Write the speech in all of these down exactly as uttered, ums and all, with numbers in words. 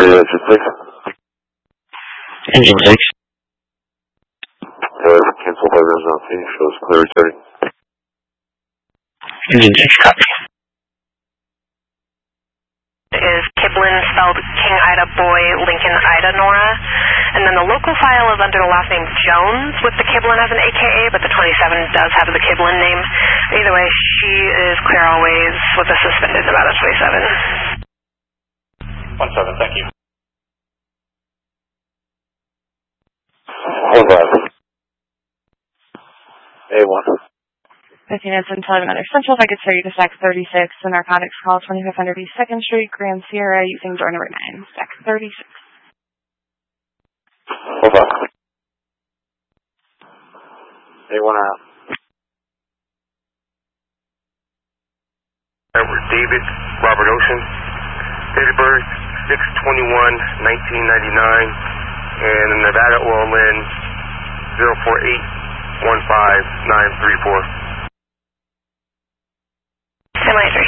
Radio engine six. Engine six. Uh, cancel five hours on scene, shows clear returning. Engine six, copy. Is Kiblin spelled King Ida Boy, Lincoln Ida Nora, and then the local file is under the last name Jones with the Kiblin as an A K A, but the twenty-seven does have the Kiblin name. Either way, she is clear always with a suspended Nevada twenty-seven. one seven, thank you. Hold on. A one. fifteen minutes until another Central. If I could start you to stack thirty-six, the narcotics call twenty-five hundred East second Street, Grand Sierra, using door number nine. Stack thirty-six. Hold on. A one out. Edward David Robert Ocean, date of birth six twenty-one nineteen ninety-nine, and Nevada oil in zero four eight one five nine three four. Semi three.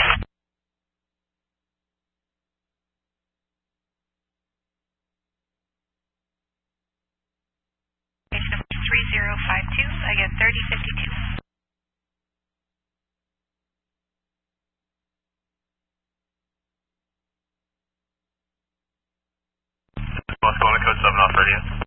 three zero five two, I get thirty fifty-two. What's going on, code seven off radio?